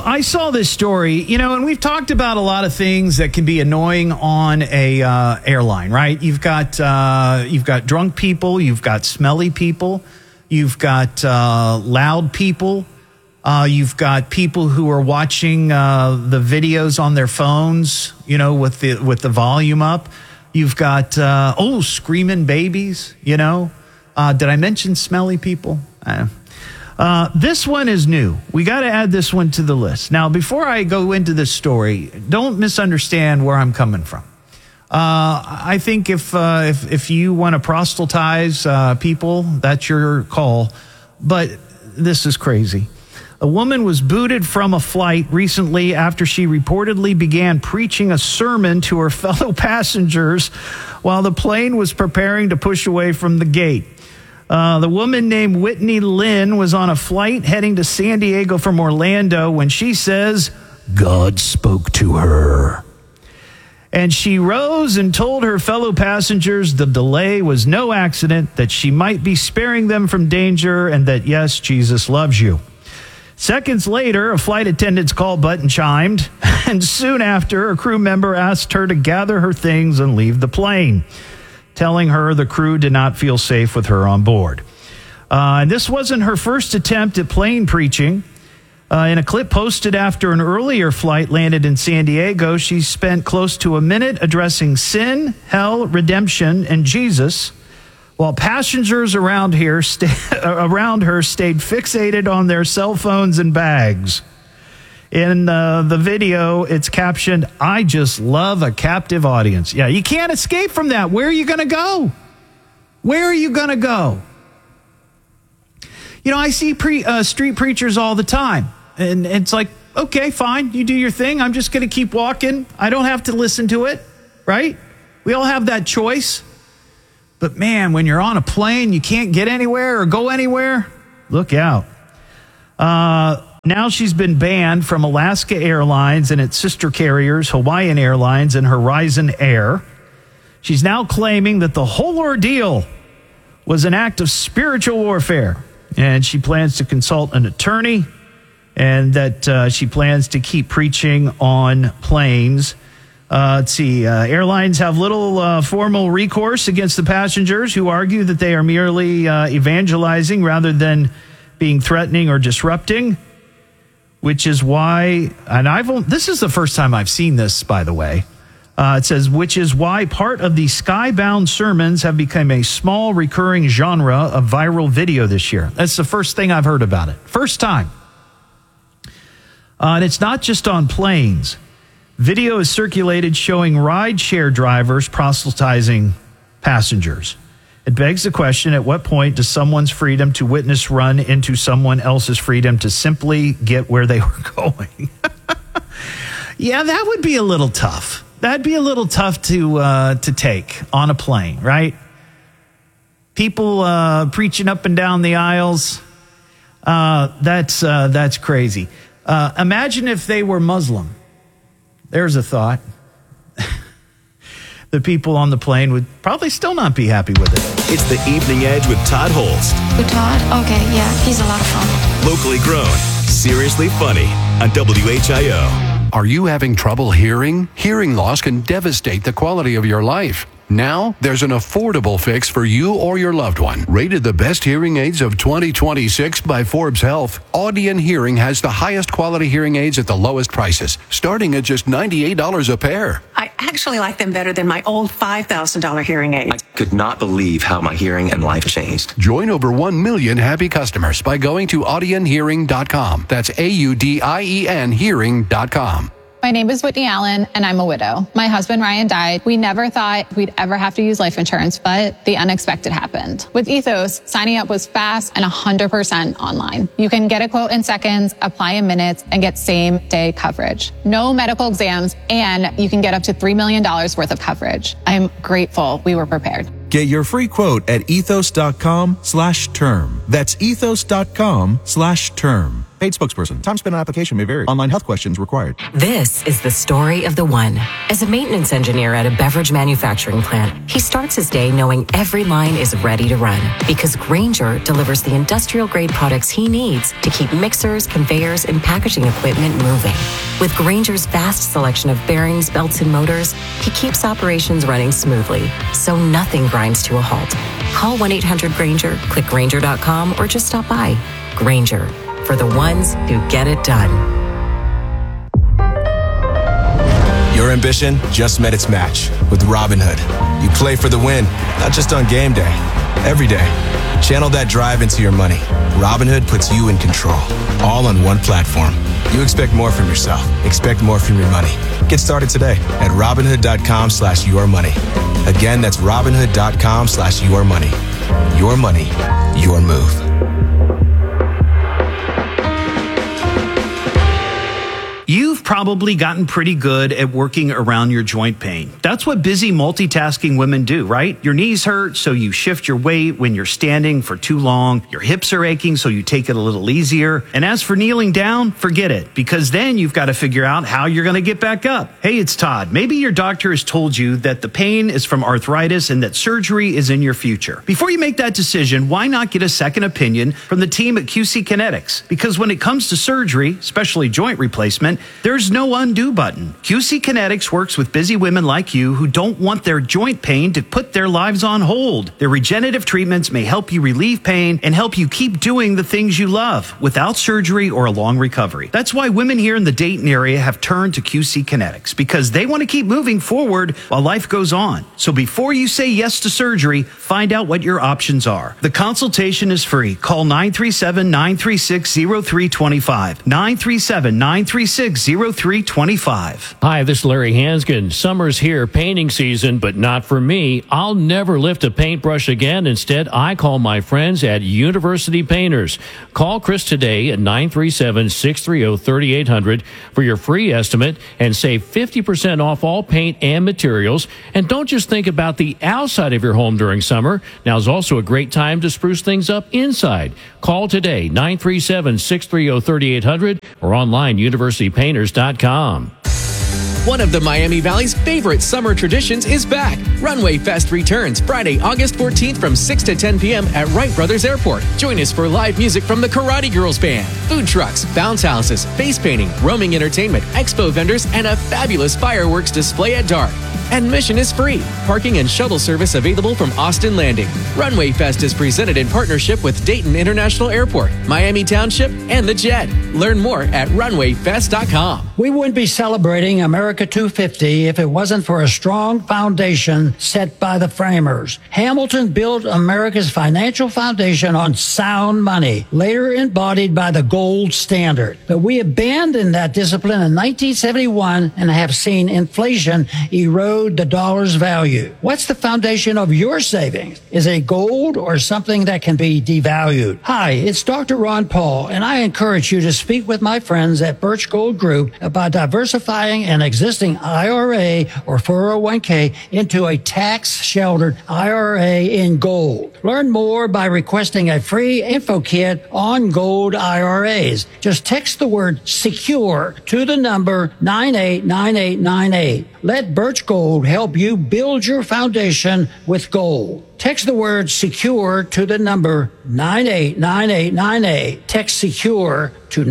I saw this story, and we've talked about a lot of things that can be annoying on a airline, right? You've got drunk people, you've got smelly people, you've got loud people, you've got people who are watching the videos on their phones, with the volume up. You've got screaming babies. Did I mention smelly people? This one is new. We got to add this one to the list. Now, before I go into this story, don't misunderstand where I'm coming from. I think if you want to proselytize people, that's your call. But this is crazy. A woman was booted from a flight recently after she reportedly began preaching a sermon to her fellow passengers while the plane was preparing to push away from the gate. The woman named Whitney Lynn was on a flight heading to San Diego from Orlando when she says, God spoke to her. And she rose and told her fellow passengers the delay was no accident, that she might be sparing them from danger, and that, yes, Jesus loves you. Seconds later, a flight attendant's call button chimed, and soon after, a crew member asked her to gather her things and leave the plane, telling her the crew did not feel safe with her on board. And this wasn't her first attempt at plane preaching. In a clip posted after an earlier flight landed in San Diego, she spent close to a minute addressing sin, hell, redemption, and Jesus, while passengers around her stayed fixated on their cell phones and bags. In the video, it's captioned, I just love a captive audience. Yeah, you can't escape from that. Where are you going to go? Where are you going to go? I see street preachers all the time. And it's like, okay, fine. You do your thing. I'm just going to keep walking. I don't have to listen to it, right? We all have that choice. But man, when you're on a plane, you can't get anywhere or go anywhere. Look out. Now she's been banned from Alaska Airlines and its sister carriers, Hawaiian Airlines and Horizon Air. She's now claiming that the whole ordeal was an act of spiritual warfare. And she plans to consult an attorney, and that she plans to keep preaching on planes. Let's see. Airlines have little formal recourse against the passengers who argue that they are merely evangelizing rather than being threatening or disrupting, which is why, and this is the first time I've seen this, by the way. It says, which is why part of the skybound sermons have become a small recurring genre of viral video this year. That's the first thing I've heard about it. First time. And it's not just on planes. Video is circulated showing rideshare drivers proselytizing passengers. It begs the question, at what point does someone's freedom to witness run into someone else's freedom to simply get where they were going? Yeah, that would be a little tough. That'd be a little tough to take on a plane, right? People preaching up and down the aisles. That's crazy. Imagine if they were Muslim. There's a thought. The people on the plane would probably still not be happy with it. It's the Evening Edge with Todd Holst. With Todd? Okay, yeah, he's a lot of fun. Locally grown, seriously funny on WHIO. Are you having trouble hearing? Hearing loss can devastate the quality of your life. Now, there's an affordable fix for you or your loved one. Rated the best hearing aids of 2026 by Forbes Health, Audion Hearing has the highest quality hearing aids at the lowest prices, starting at just $98 a pair. I actually like them better than my old $5,000 hearing aids. I could not believe how my hearing and life changed. Join over 1 million happy customers by going to audionhearing.com. That's AUDIEN hearing.com. My name is Whitney Allen, and I'm a widow. My husband, Ryan, died. We never thought we'd ever have to use life insurance, but the unexpected happened. With Ethos, signing up was fast and 100% online. You can get a quote in seconds, apply in minutes, and get same-day coverage. No medical exams, and you can get up to $3 million worth of coverage. I'm grateful we were prepared. Get your free quote at ethos.com/term. That's ethos.com/term. Paid spokesperson. Time spent on application may vary. Online health questions required. This is the story of the one. As a maintenance engineer at a beverage manufacturing plant, he starts his day knowing every line is ready to run because Grainger delivers the industrial-grade products he needs to keep mixers, conveyors, and packaging equipment moving. With Grainger's vast selection of bearings, belts, and motors, he keeps operations running smoothly, so nothing grinds to a halt. Call 1-800-GRAINGER, click Grainger.com, or just stop by. Grainger, for the ones who get it done. Your ambition just met its match with Robinhood. You play for the win, not just on game day, every day. Channel that drive into your money. Robinhood puts you in control, all on one platform. You expect more from yourself. Expect more from your money. Get started today at Robinhood.com/yourmoney. Again, that's Robinhood.com/yourmoney. Your money, your move. You've probably gotten pretty good at working around your joint pain. That's what busy multitasking women do, right? Your knees hurt, so you shift your weight when you're standing for too long. Your hips are aching, so you take it a little easier. And as for kneeling down, forget it, because then you've got to figure out how you're going to get back up. Hey, it's Todd. Maybe your doctor has told you that the pain is from arthritis and that surgery is in your future. Before you make that decision, why not get a second opinion from the team at QC Kinetics? Because when it comes to surgery, especially joint replacement, there's no undo button. QC Kinetics works with busy women like you who don't want their joint pain to put their lives on hold. Their regenerative treatments may help you relieve pain and help you keep doing the things you love without surgery or a long recovery. That's why women here in the Dayton area have turned to QC Kinetics, because they want to keep moving forward while life goes on. So before you say yes to surgery, find out what your options are. The consultation is free. Call 937-936-0325. 937-936-0325. Hi, this is Larry Hanskin. Summer's here, painting season, but not for me. I'll never lift a paintbrush again. Instead, I call my friends at University Painters. Call Chris today at 937-630-3800 for your free estimate and save 50% off all paint and materials. And don't just think about the outside of your home during summer. Now's also a great time to spruce things up inside. Call today, 937-630-3800 or online, universitypainters.com. One of the Miami Valley's favorite summer traditions is back. Runway Fest returns Friday, August 14th from 6 to 10 p.m. at Wright Brothers Airport. Join us for live music from the Karate Girls Band, food trucks, bounce houses, face painting, roaming entertainment, expo vendors, and a fabulous fireworks display at dark. Admission is free. Parking and shuttle service available from Austin Landing. Runway Fest is presented in partnership with Dayton International Airport, Miami Township, and the Jet. Learn more at runwayfest.com. We wouldn't be celebrating America 250 if it wasn't for a strong foundation set by the framers. Hamilton built America's financial foundation on sound money, later embodied by the gold standard. But we abandoned that discipline in 1971 and have seen inflation erode the dollar's value. What's the foundation of your savings? Is it gold or something that can be devalued? Hi, it's Dr. Ron Paul, and I encourage you to speak with my friends at Birch Gold Group about diversifying an existing IRA or 401k into a tax-sheltered IRA in gold. Learn more by requesting a free info kit on gold IRAs. Just text the word SECURE to the number 989898. Let Birch Gold help you build your foundation with gold. Text the word SECURE to the number 989898. Text SECURE to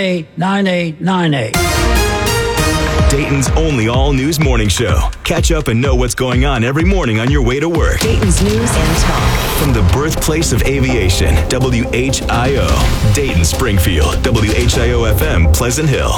989898. Dayton's only all-news morning show. Catch up and know what's going on every morning on your way to work. Dayton's News and Talk. From the birthplace of aviation, WHIO. Dayton, Springfield, WHIO-FM, Pleasant Hill.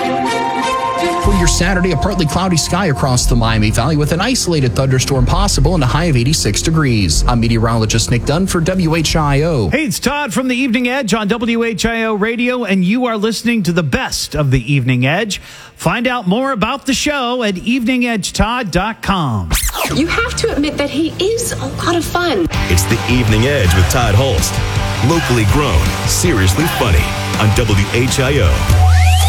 For your Saturday, a partly cloudy sky across the Miami Valley with an isolated thunderstorm possible and a high of 86 degrees. I'm meteorologist Nick Dunn for WHIO. Hey, it's Todd from the Evening Edge on WHIO Radio, and you are listening to the best of the Evening Edge. Find out more about the show at eveningedgetodd.com. You have to admit that he is a lot of fun. It's the Evening Edge with Todd Holst. Locally grown, seriously funny on WHIO.